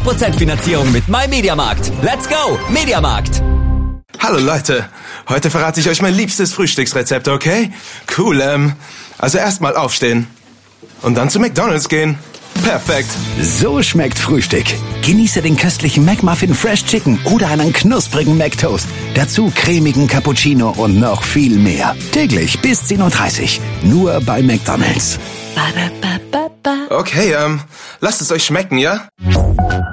0% Finanzierung mit MyMediaMarkt. Let's go, Mediamarkt! Hallo Leute, heute verrate ich euch mein liebstes Frühstücksrezept, okay? Cool, also erstmal aufstehen und dann zu McDonald's gehen. Perfekt. So schmeckt Frühstück. Genieße den köstlichen McMuffin Fresh Chicken oder einen knusprigen McToast. Dazu cremigen Cappuccino und noch viel mehr. Täglich bis 10:30 Uhr. Nur bei McDonald's. Okay, lasst es euch schmecken, ja?